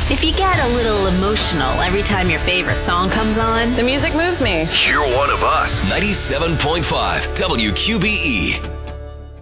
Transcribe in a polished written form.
If you get a little emotional every time your favorite song comes on, The music moves me. You're one of us. 97.5 WQBE.